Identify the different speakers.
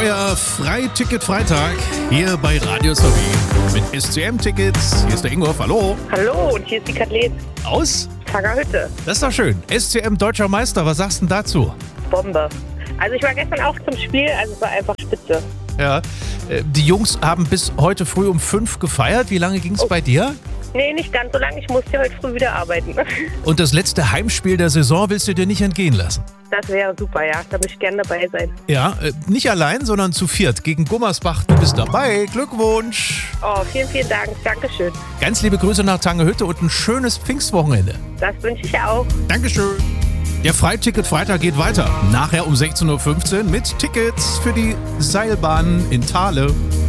Speaker 1: neuer Freiticket-Freitag hier bei Radio Sobi mit SCM-Tickets. Hier ist der Ingolf, hallo.
Speaker 2: Hallo, und hier ist die Kathleen.
Speaker 1: Aus?
Speaker 2: Tangerhütte.
Speaker 1: Das ist doch schön. SCM Deutscher Meister, was sagst du denn dazu?
Speaker 2: Bombe. Also ich war gestern auch zum Spiel, also es war einfach spitze.
Speaker 1: Ja, die Jungs haben bis heute früh um 5 gefeiert. Wie lange ging es bei dir?
Speaker 2: Nee, nicht ganz so lange. Ich musste heute früh wieder arbeiten.
Speaker 1: Und das letzte Heimspiel der Saison willst du dir nicht entgehen lassen?
Speaker 2: Das wäre super, ja. Da möchte ich gerne dabei sein.
Speaker 1: Ja, nicht allein, sondern zu viert gegen Gummersbach. Du bist dabei. Glückwunsch.
Speaker 2: Oh, vielen, vielen Dank. Dankeschön.
Speaker 1: Ganz liebe Grüße nach Tangerhütte und ein schönes Pfingstwochenende.
Speaker 2: Das wünsche ich auch.
Speaker 1: Dankeschön. Der Freiticket-Freitag geht weiter. Nachher um 16.15 Uhr mit Tickets für die Seilbahn in Thale.